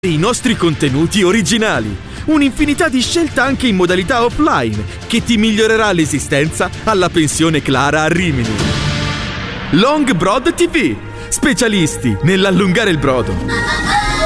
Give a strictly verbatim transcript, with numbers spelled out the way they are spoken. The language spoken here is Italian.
I nostri contenuti originali, un'infinità di scelta anche in modalità offline che ti migliorerà l'esistenza alla pensione Clara a Rimini. Long Broad ti vu, specialisti nell'allungare il brodo.